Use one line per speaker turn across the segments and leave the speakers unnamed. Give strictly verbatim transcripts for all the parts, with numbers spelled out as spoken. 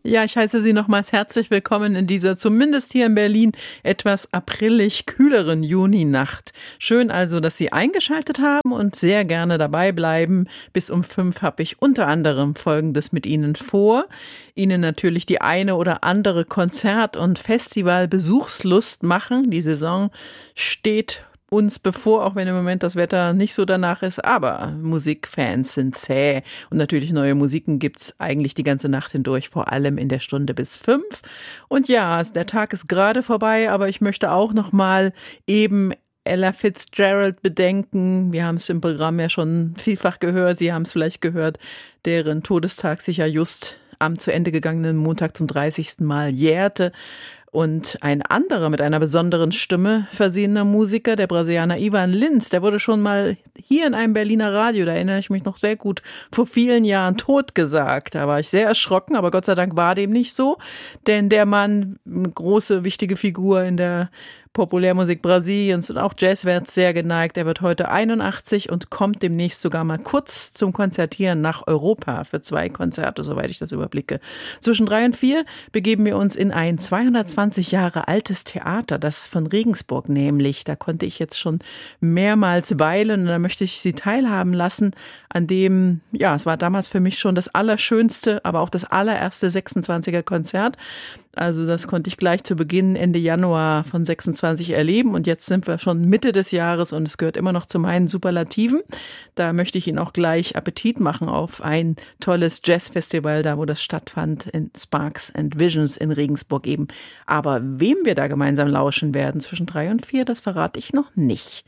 Ja, ich heiße Sie nochmals herzlich willkommen in dieser, zumindest hier in Berlin, etwas aprillig kühleren Juninacht. Schön also, dass Sie eingeschaltet haben und sehr gerne dabei bleiben. Bis um fünf habe ich unter anderem Folgendes mit Ihnen vor. Ihnen natürlich die eine oder andere Konzert- und Festivalbesuchslust machen. Die Saison steht uns bevor, auch wenn im Moment das Wetter nicht so danach ist, aber Musikfans sind zäh und natürlich neue Musiken gibt's eigentlich die ganze Nacht hindurch, vor allem in der Stunde bis fünf. Und ja, der Tag ist gerade vorbei, aber ich möchte auch noch mal eben Ella Fitzgerald bedenken. Wir haben es im Programm ja schon vielfach gehört, Sie haben es vielleicht gehört, deren Todestag sich ja just am zu Ende gegangenen Montag zum dreißigsten Mal jährte. Und ein anderer mit einer besonderen Stimme versehener Musiker, der Brasilianer Ivan Lins, der wurde schon mal hier in einem Berliner Radio, da erinnere ich mich noch sehr gut, vor vielen Jahren totgesagt. Da war ich sehr erschrocken, aber Gott sei Dank war dem nicht so, denn der Mann, eine große, wichtige Figur in der Populärmusik Brasiliens und auch Jazzwärts sehr geneigt. Er wird heute einundachtzig und kommt demnächst sogar mal kurz zum Konzertieren nach Europa für zwei Konzerte, soweit ich das überblicke. Zwischen drei und vier begeben wir uns in ein zweihundertzwanzig Jahre altes Theater, das von Regensburg nämlich. Da konnte ich jetzt schon mehrmals weilen und da möchte ich Sie teilhaben lassen an dem, ja, es war damals für mich schon das allerschönste, aber auch das allererste sechsundzwanziger Konzert. Also das konnte ich gleich zu Beginn Ende Januar von sechsundzwanzig erleben und jetzt sind wir schon Mitte des Jahres und es gehört immer noch zu meinen Superlativen. Da möchte ich Ihnen auch gleich Appetit machen auf ein tolles Jazzfestival, da wo das stattfand, in Sparks and Visions in Regensburg eben. Aber wem wir da gemeinsam lauschen werden zwischen drei und vier, das verrate ich noch nicht.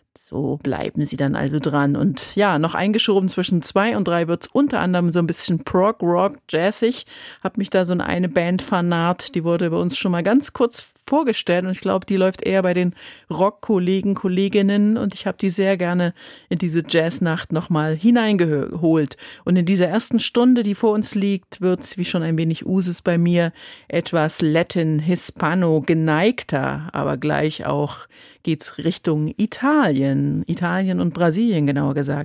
So bleiben Sie dann also dran. Und ja, noch eingeschoben zwischen zwei und drei wird's unter anderem so ein bisschen Prog, Rock, Jazzig. Hab mich da so in eine Band vernarrt, die wurde bei uns schon mal ganz kurz vorgestellt und ich glaube, die läuft eher bei den Rock-Kollegen, Kolleginnen und ich habe die sehr gerne in diese Jazznacht nochmal hineingeholt. Und in dieser ersten Stunde, die vor uns liegt, wird's, wie schon ein wenig Usus bei mir, etwas Latin, Hispano geneigter, aber gleich auch geht's Richtung Italien, Italien und Brasilien genauer gesagt.